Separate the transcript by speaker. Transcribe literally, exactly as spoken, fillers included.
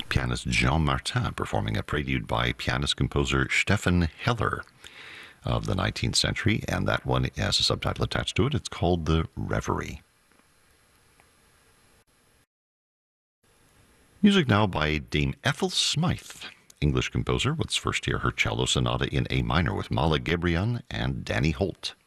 Speaker 1: Pianist Jean Martin performing a prelude by pianist-composer Stefan Heller of the nineteenth century, and that one has a subtitle attached to it. It's called The Reverie. Music now by Dame Ethel Smythe, English composer. Let's first hear her cello sonata in A minor with Mala Gebrian and Danny Holt.